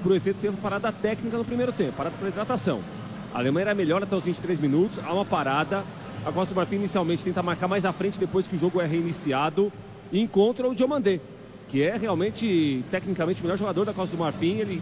por efeito teve parada técnica no primeiro tempo, parada para hidratação. A Alemanha era melhor até os 23 minutos, há uma parada. A Costa do Marfim inicialmente tenta marcar mais à frente depois que o jogo é reiniciado e encontra o Diomandé, que é realmente, tecnicamente, o melhor jogador da Costa do Marfim. Ele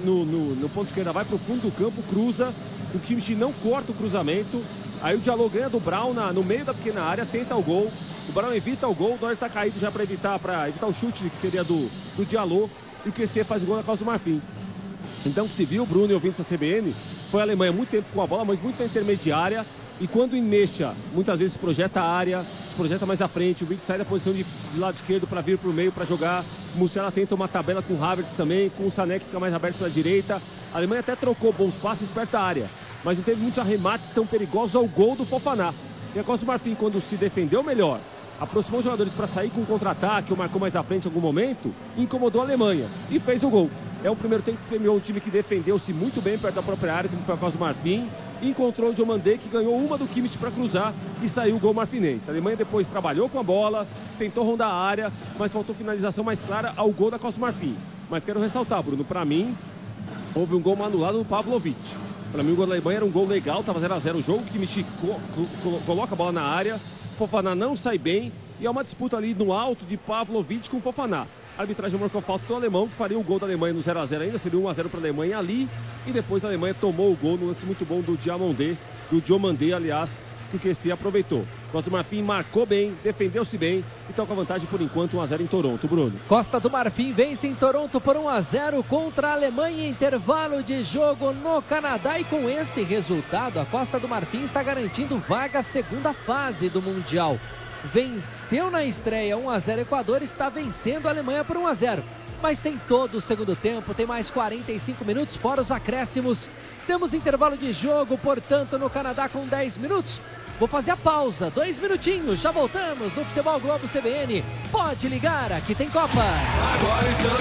no ponto esquerdo vai para o fundo do campo, cruza, o Kimmich não corta o cruzamento, aí o Diallo ganha do Brown no meio da pequena área, tenta o gol, o Brown evita o gol, o Neuer está caído já para evitar o chute, que seria do Diallo, e o QC faz o gol da Costa do Marfim. Então, se viu, Bruno e ouvintes da CBN, foi a Alemanha muito tempo com a bola, mas muito na intermediária. E quando mexa, muitas vezes projeta a área, projeta mais à frente, o Witt sai da posição de lado esquerdo para vir para o meio para jogar. O Musiala tenta uma tabela com o Havertz também, com o Sané que fica mais aberto para a direita. A Alemanha até trocou bons passes perto da área, mas não teve muitos arremates tão perigosos ao gol do Fofana. E a Costa do Marfim, quando se defendeu melhor, aproximou os jogadores para sair com um contra-ataque ou marcou mais à frente em algum momento, incomodou a Alemanha e fez o gol. É um primeiro tempo que premiou um time que defendeu-se muito bem perto da própria área, como foi a Costa do Marfim, e encontrou o Diomandé, que ganhou uma do Kimmich para cruzar e saiu o gol marfinense. A Alemanha depois trabalhou com a bola, tentou rondar a área, mas faltou finalização mais clara ao gol da Costa do Marfim. Mas quero ressaltar, Bruno, para mim, houve um gol anulado do Pavlovic. Para mim o gol da Alemanha era um gol legal, estava 0-0 o jogo, o Kimmich coloca a bola na área, Fofana não sai bem, e é uma disputa ali no alto de Pavlovic com Fofana. A arbitragem marcou falta do alemão, que faria o gol da Alemanha no 0-0 ainda, seria 1-0 para a Alemanha ali, e depois a Alemanha tomou o gol no lance muito bom do Diomandé, aliás, que o QC aproveitou. Costa do Marfim marcou bem, defendeu-se bem, e está com a vantagem por enquanto 1-0 em Toronto, Bruno. Costa do Marfim vence em Toronto por 1-0 contra a Alemanha em intervalo de jogo no Canadá, e com esse resultado a Costa do Marfim está garantindo vaga à segunda fase do Mundial. Venceu na estreia 1-0 Equador, está vencendo a Alemanha por 1-0. Mas tem todo o segundo tempo, tem mais 45 minutos fora os acréscimos. Temos intervalo de jogo, portanto, no Canadá com 10 minutos. Vou fazer a pausa, 2 minutinhos, já voltamos no Futebol Globo CBN. Pode ligar, aqui tem Copa. Agora estamos